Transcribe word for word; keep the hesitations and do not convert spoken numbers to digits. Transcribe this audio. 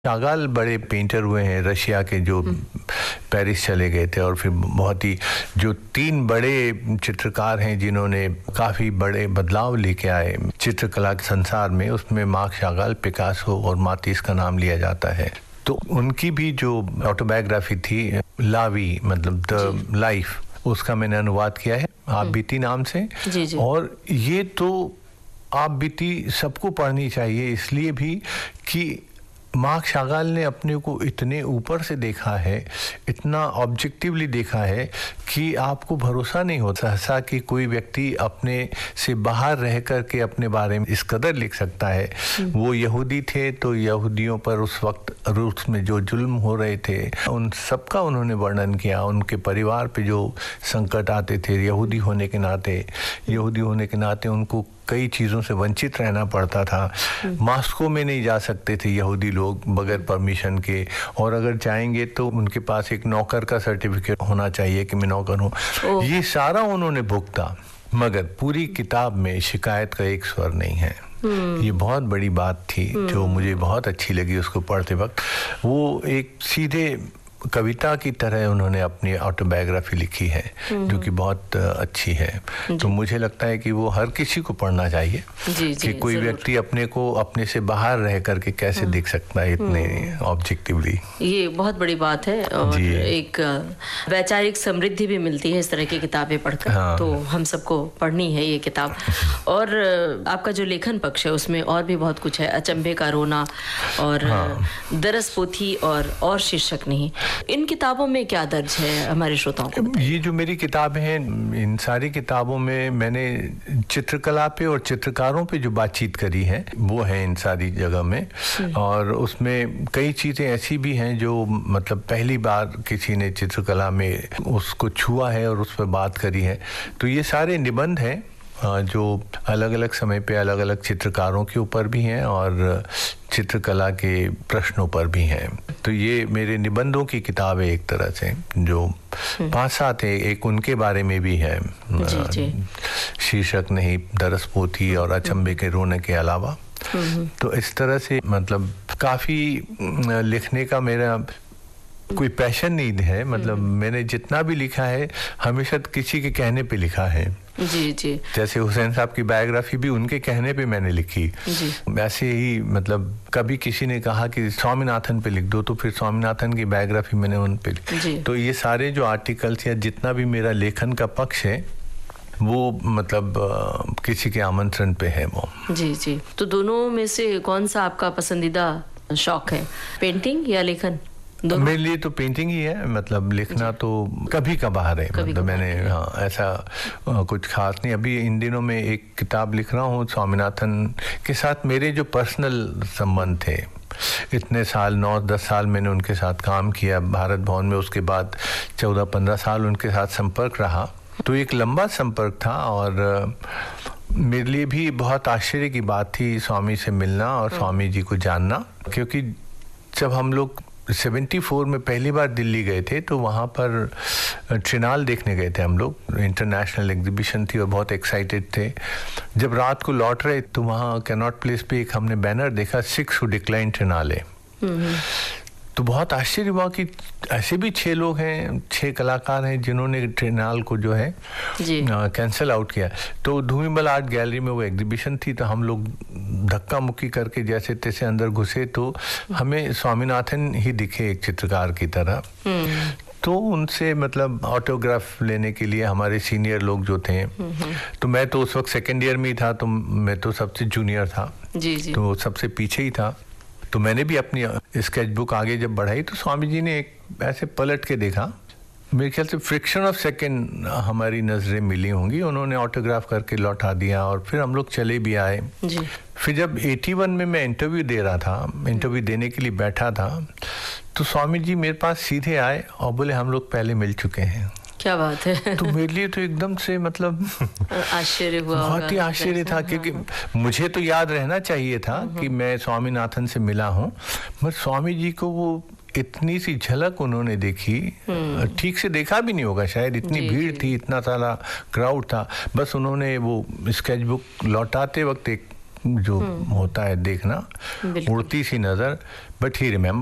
शागाल बड़े पेंटर हुए हैं रशिया के, जो पेरिस चले गए थे और फिर बहुत ही जो तीन बड़े चित्रकार हैं जिन्होंने काफ़ी बड़े बदलाव लेके आए चित्रकला के संसार में, उसमें मार्क शागाल, पिकासो और मातिस का नाम लिया जाता है। तो उनकी भी जो ऑटोबायोग्राफी थी लावी, मतलब द लाइफ, उसका मैंने अनुवाद किया है आप बीती नाम से। जी जी। और ये तो आप बीती सबको पढ़नी चाहिए, इसलिए भी कि मार्क शागाल ने अपने को इतने ऊपर से देखा है, इतना ऑब्जेक्टिवली देखा है कि आपको भरोसा नहीं होता ऐसा कि कोई व्यक्ति अपने से बाहर रह कर के अपने बारे में इस कदर लिख सकता है। वो यहूदी थे तो यहूदियों पर उस वक्त रूस में जो जुल्म हो रहे थे उन सब का उन्होंने वर्णन किया, उनके परिवार पे जो संकट आते थे यहूदी होने के नाते यहूदी होने के नाते उनको कई चीज़ों से वंचित रहना पड़ता था। मॉस्को में नहीं जा सकते थे यहूदी लोग बगैर परमिशन के, और अगर जाएंगे तो उनके पास एक नौकर का सर्टिफिकेट होना चाहिए कि मैं नौकर हूँ। ये सारा उन्होंने भुगता, मगर पूरी किताब में शिकायत का एक स्वर नहीं है। ये बहुत बड़ी बात थी जो मुझे बहुत अच्छी लगी उसको पढ़ते वक्त। वो एक सीधे कविता की तरह उन्होंने अपनी ऑटोबायोग्राफी लिखी है जो कि बहुत अच्छी है। तो मुझे लगता है कि वो हर किसी को पढ़ना चाहिए जी, जी, कि कोई व्यक्ति अपने को अपने से बाहर रह करके कैसे देख सकता है इतने ऑब्जेक्टिवली। ये बहुत बड़ी बात है और एक वैचारिक समृद्धि भी मिलती है इस तरह की किताबें पढ़कर। हाँ। तो हम सबको पढ़नी है ये किताब। और आपका जो लेखन पक्ष है उसमें और भी बहुत कुछ है, अचंभे का रोना और हाँ। दरस पोथी और और शीर्षक नहीं। इन किताबों में क्या दर्ज है हमारे श्रोताओं को? ये जो मेरी किताबें हैं, इन सारी किताबों में मैंने चित्रकला पे और चित्रकारों पे जो बातचीत करी है वो है इन सारी जगह में। और उसमें कई चीज़ें ऐसी भी हैं जो मतलब पहली बार किसी ने चित्रकला में उसको छुआ है और उस पर बात करी है। तो ये सारे निबंध हैं जो अलग अलग समय पे अलग अलग चित्रकारों के ऊपर भी हैं और चित्रकला के प्रश्नों पर भी हैं। तो ये मेरे निबंधों की किताब है एक तरह से, जो पांच सात है, एक उनके बारे में भी है, शीर्षक नहीं, दरस पोथी और अचंभे के रोने के अलावा। तो इस तरह से मतलब काफ़ी लिखने का मेरा कोई पैशन नहीं है, मतलब मैंने जितना भी लिखा है हमेशा किसी के कहने पे लिखा है। जी जी। जैसे हुसैन साहब की बायोग्राफी भी उनके कहने पे मैंने लिखी। वैसे ही मतलब कभी किसी ने कहा कि स्वामीनाथन पे लिख दो तो फिर स्वामीनाथन की बायोग्राफी मैंने उन पे लिखी। तो ये सारे जो आर्टिकल्स या जितना भी मेरा लेखन का पक्ष है वो मतलब आ, किसी के आमंत्रण पे है वो। जी जी। तो दोनों में से कौन सा आपका पसंदीदा शौक है, पेंटिंग या लेखन? मेरे लिए तो पेंटिंग ही है, मतलब लिखना तो कभी कभार है, मतलब मैंने हाँ ऐसा आ, कुछ खास नहीं। अभी इन दिनों में एक किताब लिख रहा हूँ स्वामीनाथन के साथ मेरे जो पर्सनल संबंध थे। इतने साल, नौ दस साल मैंने उनके साथ काम किया भारत भवन में, उसके बाद चौदह पंद्रह साल उनके साथ संपर्क रहा। तो एक लंबा संपर्क था और मेरे लिए भी बहुत आश्चर्य की बात थी स्वामी से मिलना और स्वामी जी को जानना, क्योंकि जब हम लोग चौहत्तर में पहली बार दिल्ली गए थे तो वहाँ पर ट्रिनाल देखने गए थे हम लोग, इंटरनेशनल एग्जीबिशन थी और बहुत एक्साइटेड थे। जब रात को लौट रहे तो वहाँ कैनॉट प्लेस पे एक हमने बैनर देखा, सिक्स हु डिक्लाइन ट्रिनाले। तो बहुत आश्चर्य हुआ कि ऐसे भी छह लोग हैं, छह कलाकार हैं जिन्होंने ट्रिनाल को जो है कैंसिल आउट किया। तो धूमिबल आर्ट गैलरी में वो एग्जीबिशन थी, तो हम लोग धक्का मुक्की करके जैसे तैसे अंदर घुसे तो हमें स्वामीनाथन ही दिखे एक चित्रकार की तरह। तो उनसे मतलब ऑटोग्राफ लेने के लिए हमारे सीनियर लोग जो थे, तो मैं तो उस वक्त सेकेंड ईयर में ही था, तो मैं तो सबसे जूनियर था। जी जी। तो सबसे पीछे ही था। तो मैंने भी अपनी स्केच बुक आगे जब बढ़ाई तो स्वामी जी ने एक ऐसे पलट के देखा, मेरे ख्याल से फ्रिक्शन ऑफ सेकंड हमारी नज़रें मिली होंगी, उन्होंने ऑटोग्राफ करके लौटा दिया और फिर हम लोग चले भी आए। जी। फिर जब इक्यासी में मैं इंटरव्यू दे रहा था, इंटरव्यू देने के लिए बैठा था, तो स्वामी जी मेरे पास सीधे आए और बोले हम लोग पहले मिल चुके हैं। क्या बात है। तो मेरे लिए तो एकदम से मतलब आश्चर्य हुआ, बहुत ही आश्चर्य था, क्योंकि मुझे तो याद रहना चाहिए था कि मैं स्वामीनाथन से मिला हूँ, मगर स्वामी जी को वो इतनी सी झलक उन्होंने देखी, ठीक से देखा भी नहीं होगा शायद, इतनी भीड़ थी, इतना सारा क्राउड था, बस उन्होंने वो स्केच बुक लौटाते वक्त एक जो होता है देखना, उड़ती सी नजर, बट ही रिमेम्बर